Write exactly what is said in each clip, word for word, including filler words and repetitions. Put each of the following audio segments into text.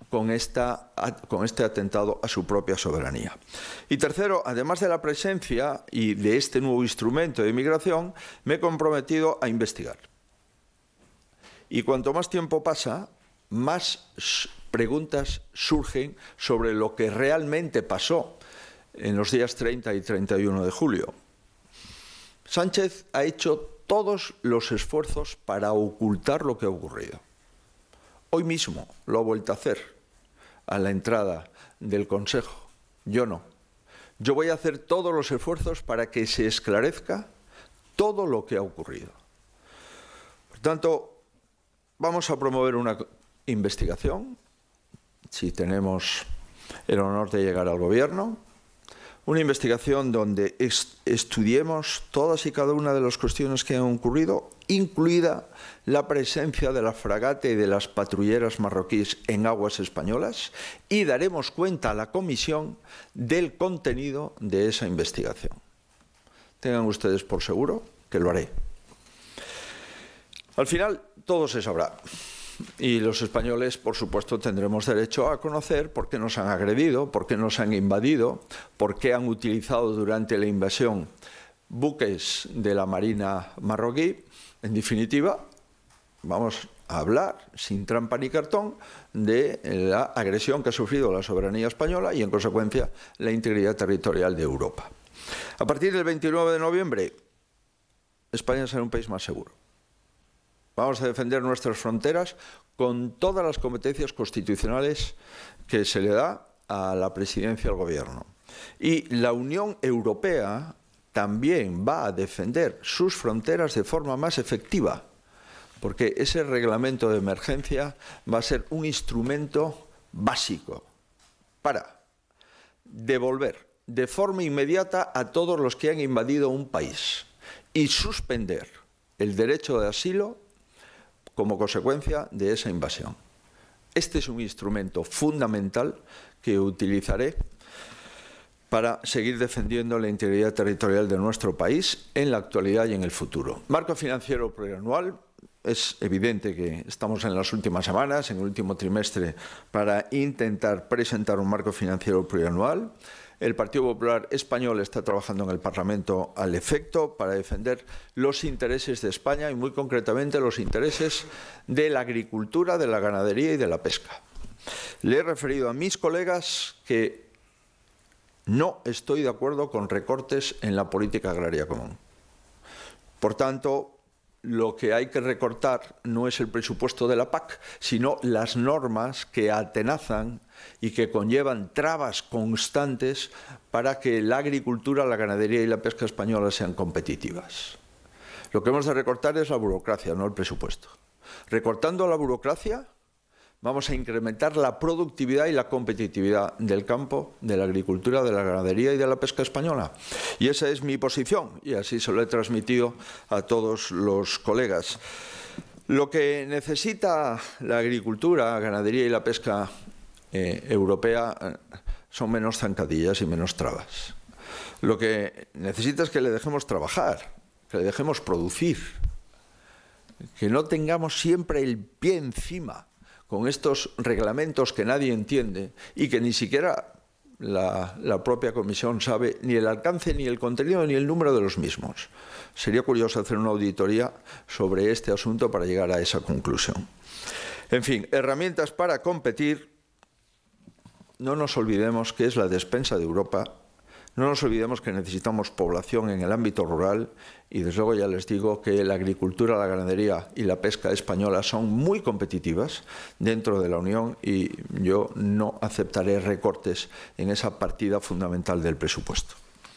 con, esta, con este atentado a su propia soberanía. Y tercero, además de la presencia y de este nuevo instrumento de inmigración, me he comprometido a investigar. Y cuanto más tiempo pasa, más preguntas surgen sobre lo que realmente pasó en los días treinta y treinta y uno de julio. Sánchez ha hecho todos los esfuerzos para ocultar lo que ha ocurrido. Hoy mismo lo ha vuelto a hacer a la entrada del Consejo. Yo no. Yo voy a hacer todos los esfuerzos para que se esclarezca todo lo que ha ocurrido. Por tanto, vamos a promover una investigación, si tenemos el honor de llegar al gobierno, una investigación donde estudiemos todas y cada una de las cuestiones que han ocurrido, incluida la presencia de la fragata y de las patrulleras marroquíes en aguas españolas, y daremos cuenta a la Comisión del contenido de esa investigación. Tengan ustedes por seguro que lo haré. Al final, todo se sabrá. Y los españoles, por supuesto, tendremos derecho a conocer por qué nos han agredido, por qué nos han invadido, por qué han utilizado durante la invasión buques de la Marina marroquí. En definitiva, vamos a hablar, sin trampa ni cartón, de la agresión que ha sufrido la soberanía española y, en consecuencia, la integridad territorial de Europa. A partir del veintinueve de noviembre, España será un país más seguro. Vamos a defender nuestras fronteras con todas las competencias constitucionales que se le da a la presidencia del Gobierno. Y la Unión Europea también va a defender sus fronteras de forma más efectiva, porque ese reglamento de emergencia va a ser un instrumento básico para devolver de forma inmediata a todos los que han invadido un país y suspender el derecho de asilo como consecuencia de esa invasión. Este es un instrumento fundamental que utilizaré para seguir defendiendo la integridad territorial de nuestro país en la actualidad y en el futuro. Marco financiero plurianual. Es evidente que estamos en las últimas semanas, en el último trimestre, para intentar presentar un marco financiero plurianual. El Partido Popular Español está trabajando en el Parlamento al efecto para defender los intereses de España y, muy concretamente, los intereses de la agricultura, de la ganadería y de la pesca. Le he referido a mis colegas que no estoy de acuerdo con recortes en la política agraria común. Por tanto, lo que hay que recortar no es el presupuesto de la P A C, sino las normas que atenazan y que conllevan trabas constantes para que la agricultura, la ganadería y la pesca española sean competitivas. Lo que hemos de recortar es la burocracia, no el presupuesto. Recortando la burocracia, vamos a incrementar la productividad y la competitividad del campo, de la agricultura, de la ganadería y de la pesca española. Y esa es mi posición, y así se lo he transmitido a todos los colegas. Lo que necesita la agricultura, la ganadería y la pesca eh, europea eh, son menos zancadillas y menos trabas. Lo que necesita es que le dejemos trabajar, que le dejemos producir, que no tengamos siempre el pie encima con estos reglamentos que nadie entiende y que ni siquiera la, la propia Comisión sabe ni el alcance, ni el contenido, ni el número de los mismos. Sería curioso hacer una auditoría sobre este asunto para llegar a esa conclusión. En fin, herramientas para competir. No nos olvidemos que es la despensa de Europa. No nos olvidemos que necesitamos población en el ámbito rural y, desde luego, ya les digo que la agricultura, la ganadería y la pesca española son muy competitivas dentro de la Unión y yo no aceptaré recortes en esa partida fundamental del presupuesto.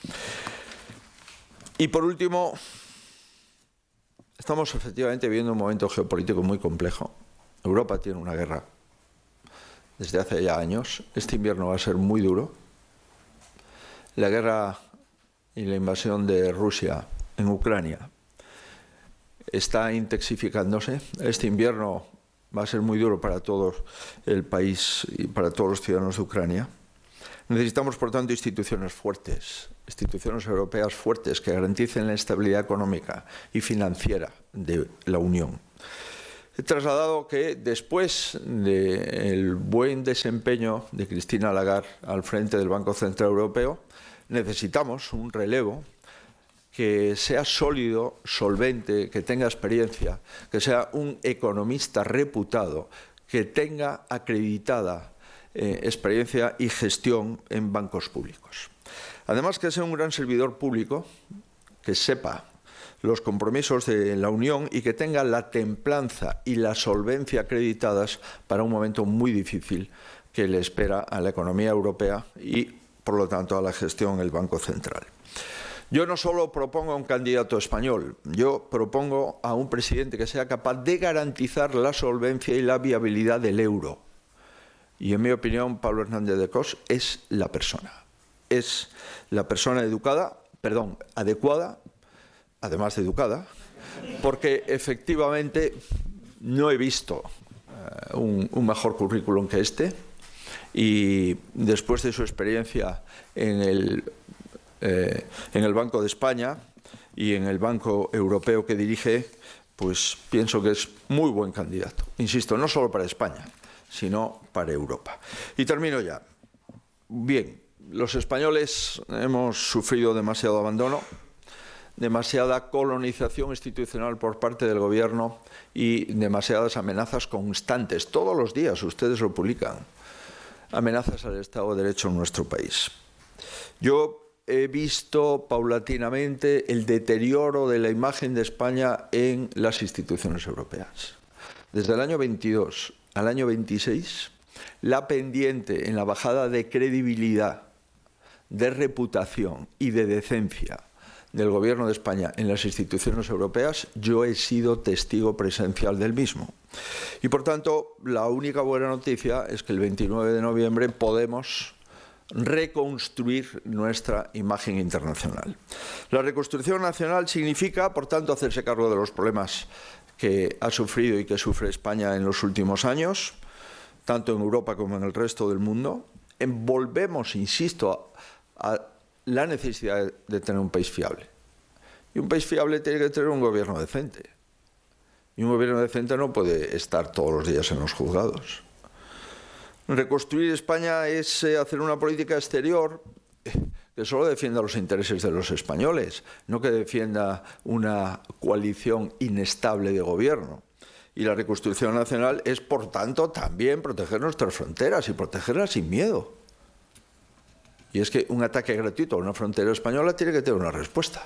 Y, por último, estamos efectivamente viviendo un momento geopolítico muy complejo. Europa tiene una guerra desde hace ya años. Este invierno va a ser muy duro. La guerra y la invasión de Rusia en Ucrania está intensificándose. Este invierno va a ser muy duro para todo el país y para todos los ciudadanos de Ucrania. Necesitamos, por tanto, instituciones fuertes, instituciones europeas fuertes que garanticen la estabilidad económica y financiera de la Unión. he trasladado que después del buen desempeño de Christine Lagarde al frente del Banco Central Europeo, necesitamos un relevo que sea sólido, solvente, que tenga experiencia, que sea un economista reputado, que tenga acreditada eh, experiencia y gestión en bancos públicos. Además, que sea un gran servidor público, que sepa los compromisos de la Unión y que tenga la templanza y la solvencia acreditadas para un momento muy difícil que le espera a la economía europea y, por lo tanto, a la gestión del Banco Central. Yo no solo propongo a un candidato español, yo propongo a un presidente que sea capaz de garantizar la solvencia y la viabilidad del euro. Y en mi opinión, Pablo Hernández de Cos es la persona. Es la persona educada, perdón, adecuada, además de educada, porque efectivamente no he visto uh, un, un mejor currículum que este, y después de su experiencia en el Eh, en el Banco de España y en el Banco Europeo que dirige, pues pienso que es muy buen candidato. Insisto, no solo para España, sino para Europa. Y termino ya. Bien, los españoles hemos sufrido demasiado abandono, demasiada colonización institucional por parte del Gobierno y demasiadas amenazas constantes. Todos los días ustedes lo publican. Amenazas al Estado de Derecho en nuestro país. Yo he visto paulatinamente el deterioro de la imagen de España en las instituciones europeas. Desde el año veintidós al año veintiséis, la pendiente en la bajada de credibilidad, de reputación y de decencia del Gobierno de España en las instituciones europeas, yo he sido testigo presencial del mismo. Y por tanto, la única buena noticia es que el veintinueve de noviembre podemos reconstruir nuestra imagen internacional. La reconstrucción nacional significa, por tanto, hacerse cargo de los problemas que ha sufrido y que sufre España en los últimos años, tanto en Europa como en el resto del mundo. Volvemos, insisto, a, a la necesidad de tener un país fiable. Y un país fiable tiene que tener un gobierno decente. Y un gobierno decente no puede estar todos los días en los juzgados. Reconstruir España es eh, hacer una política exterior que solo defienda los intereses de los españoles, no que defienda una coalición inestable de gobierno. Y la reconstrucción nacional es, por tanto, también proteger nuestras fronteras y protegerlas sin miedo. Y es que un ataque gratuito a una frontera española tiene que tener una respuesta.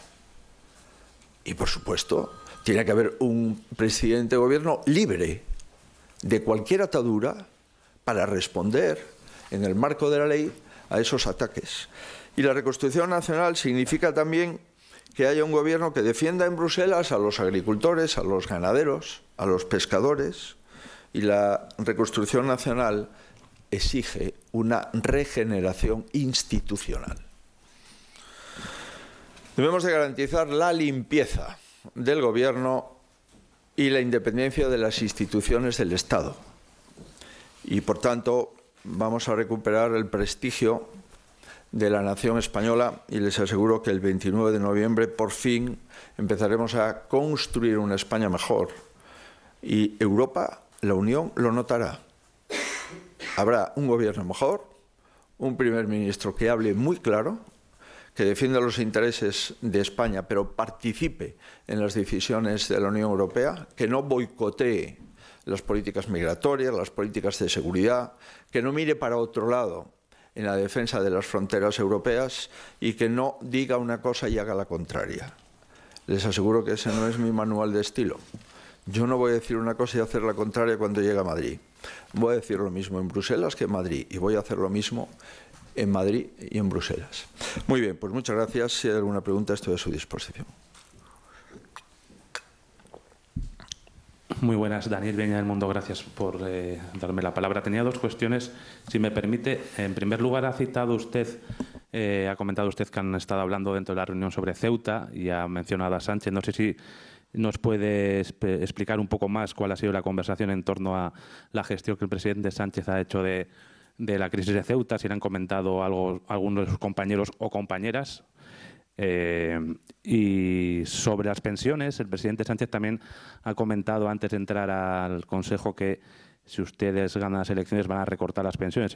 Y, por supuesto, tiene que haber un presidente de gobierno libre de cualquier atadura para responder en el marco de la ley a esos ataques. Y la reconstrucción nacional significa también que haya un gobierno que defienda en Bruselas a los agricultores, a los ganaderos, a los pescadores. Y la reconstrucción nacional exige una regeneración institucional. Debemos de garantizar la limpieza del gobierno y la independencia de las instituciones del Estado. Y, por tanto, vamos a recuperar el prestigio de la nación española y les aseguro que el veintinueve de noviembre, por fin, empezaremos a construir una España mejor. Y Europa, la Unión, lo notará. Habrá un gobierno mejor, un primer ministro que hable muy claro, que defienda los intereses de España, pero participe en las decisiones de la Unión Europea, que no boicotee las políticas migratorias, las políticas de seguridad, que no mire para otro lado en la defensa de las fronteras europeas y que no diga una cosa y haga la contraria. Les aseguro que ese no es mi manual de estilo. Yo no voy a decir una cosa y hacer la contraria cuando llegue a Madrid. Voy a decir lo mismo en Bruselas que en Madrid y voy a hacer lo mismo en Madrid y en Bruselas. Muy bien, pues muchas gracias. Si hay alguna pregunta, estoy a su disposición. Muy buenas, Daniel Beña del Mundo, gracias por eh, darme la palabra. Tenía dos cuestiones, si me permite. En primer lugar, ha citado usted, eh, ha comentado usted que han estado hablando dentro de la reunión sobre Ceuta y ha mencionado a Sánchez. No sé si nos puede explicar un poco más cuál ha sido la conversación en torno a la gestión que el presidente Sánchez ha hecho de, de la crisis de Ceuta, si le han comentado algo algunos de sus compañeros o compañeras. Eh, y sobre las pensiones, el presidente Sánchez también ha comentado antes de entrar al Consejo que si ustedes ganan las elecciones van a recortar las pensiones.